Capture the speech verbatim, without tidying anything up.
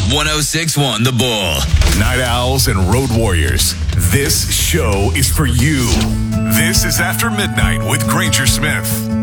one oh six point one The Bull. Night Owls and Road Warriors, this show is for you. This is After Midnight with Granger Smith.